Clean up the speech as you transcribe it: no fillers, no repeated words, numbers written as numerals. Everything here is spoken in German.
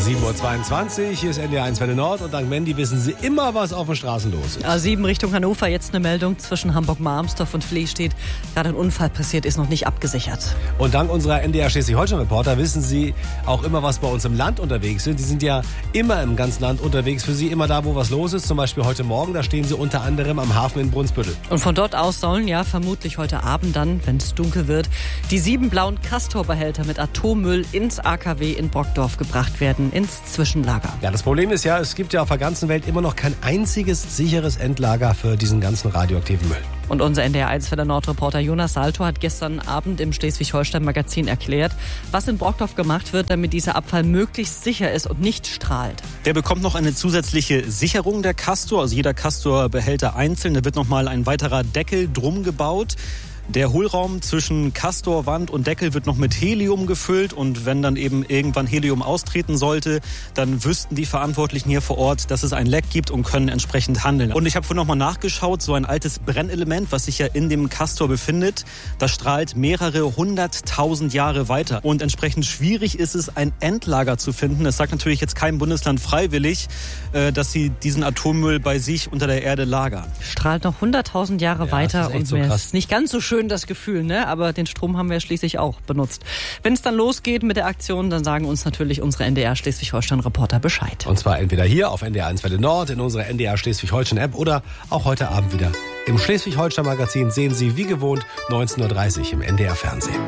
7:22 Uhr, hier ist NDR 1 Welle Nord und dank Mandy wissen Sie immer, was auf den Straßen los ist. A7 Richtung Hannover, jetzt eine Meldung zwischen Hamburg-Marmstorf und Flehstedt. Gerade ein Unfall passiert, ist noch nicht abgesichert. Und dank unserer NDR Schleswig-Holstein-Reporter wissen Sie auch immer, was bei uns im Land unterwegs ist. Die sind ja immer im ganzen Land unterwegs für Sie, immer da, wo was los ist. Zum Beispiel heute Morgen, da stehen Sie unter anderem am Hafen in Brunsbüttel. Und von dort aus sollen ja vermutlich heute Abend dann, wenn es dunkel wird, die 7 blauen Castor-Behälter mit Atommüll ins AKW in Brockdorf gebracht werden, ins Zwischenlager. Ja, das Problem ist ja, es gibt ja auf der ganzen Welt immer noch kein einziges sicheres Endlager für diesen ganzen radioaktiven Müll. Und unser NDR 1 Welle Nord-Reporter Jonas Salto hat gestern Abend im Schleswig-Holstein-Magazin erklärt, was in Brockdorf gemacht wird, damit dieser Abfall möglichst sicher ist und nicht strahlt. Der bekommt noch eine zusätzliche Sicherung, der Castor, also jeder Castor-Behälter einzeln. Da wird nochmal ein weiterer Deckel drum gebaut. Der Hohlraum zwischen Castor, Wand und Deckel wird noch mit Helium gefüllt und wenn dann eben irgendwann Helium austreten sollte, dann wüssten die Verantwortlichen hier vor Ort, dass es ein Leck gibt und können entsprechend handeln. Und ich habe vorhin nochmal nachgeschaut, so ein altes Brennelement, was sich ja in dem Castor befindet, das strahlt mehrere 100.000 Jahre weiter. Und entsprechend schwierig ist es, ein Endlager zu finden. Es sagt natürlich jetzt kein Bundesland freiwillig, dass sie diesen Atommüll bei sich unter der Erde lagern. Strahlt noch 100.000 Jahre weiter und so krass. ist nicht ganz so schön das Gefühl, ne? Aber den Strom haben wir schließlich auch benutzt. Wenn es dann losgeht mit der Aktion, dann sagen uns natürlich unsere NDR Schleswig-Holstein-Reporter Bescheid. Und zwar entweder hier auf NDR 1 Welle Nord, in unserer NDR Schleswig-Holstein-App oder auch heute Abend wieder im Schleswig-Holstein-Magazin sehen Sie wie gewohnt 19:30 Uhr im NDR-Fernsehen.